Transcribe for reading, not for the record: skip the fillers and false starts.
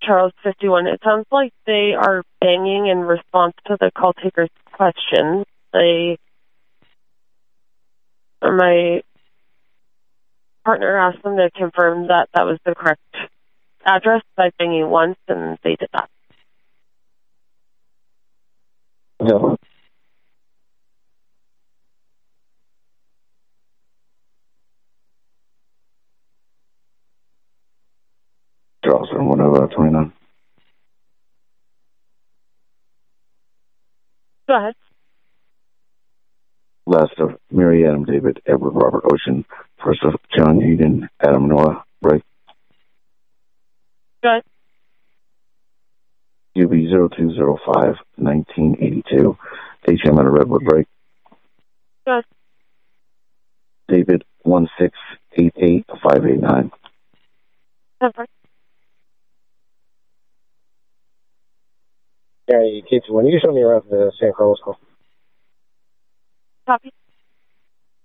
Charles 51. It sounds like they are banging in response to the call taker's question. My partner asked them to confirm that that was the correct address by banging once, and they did that. No. Charles, 129. Go ahead. Last of Mary, Adam, David, Edward, Robert, Ocean. First of John, Eden, Adam, Noah, Ray. Go ahead. UB0205, 1982. HM at a Redwood Break. Go ahead. David, 1688589. Yeah, Keith, when you show me around the San Carlos call. Copy.